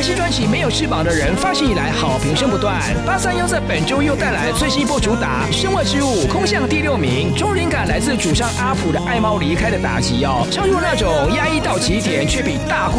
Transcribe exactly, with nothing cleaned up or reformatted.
新专辑《没有翅膀的人》发行以来好评声不断，八三幺在本周又带来最新一波主打《身外之物》，空降第六名。中灵感来自主唱阿普的爱猫离开的打击哦，唱出那种压抑到极点却比大